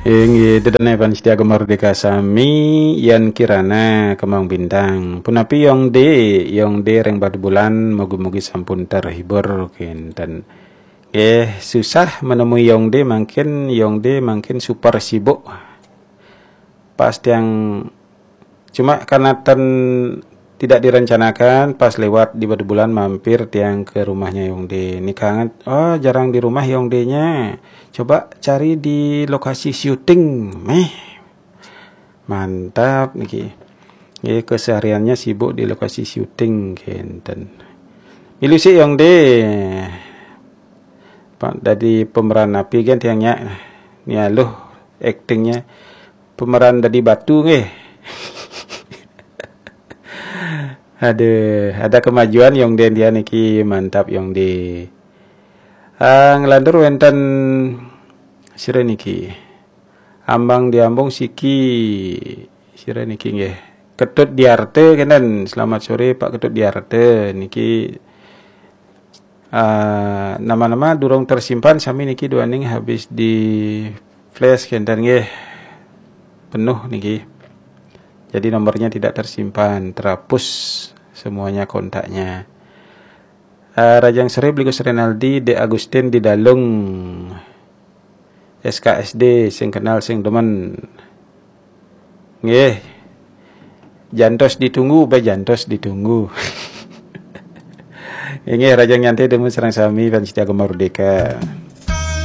Ingi dedane pan Setiago Merdeka sami yan kirana Kemang Bintang. Punapi yong de reng batu bulan mugi-mugi sampun terhibur kinten. Susah menemui Yong de makin super sibuk. Pas yang cuma karena tidak direncanakan pas lewat di batu bulan mampir tiang ke rumahnya Yongde. Ini kangen, oh jarang di rumah Yongde-nya. Coba cari di lokasi syuting. Mantap niki. Kesehariannya sibuk di lokasi syuting kenten. Milu sih Yongde. Pak dari pemeran api kan tiangnya. Nih loh aktingnya pemeran dari batu nggih. Ada kemajuan Yongde dia niki mantap Yongde. Ngelantur wenten sira niki. Ambang diambung siki sira niki nggih. Ketut Diarte kenen. Selamat sore Pak Ketut Diarte niki. Nama-nama durung tersimpan sami niki duaning habis di flash kenten nggih. Penuh niki. Jadi nomornya tidak tersimpan, terhapus semuanya kontaknya. Rajang Seri Bligus Renaldi De Agustin di Dalung SKSD sing kenal sing demen. Nggih. Jantos ditunggu, jantos ditunggu. Nggih Rajang Nyantai demu serang sami Pan Setiago Merdeka.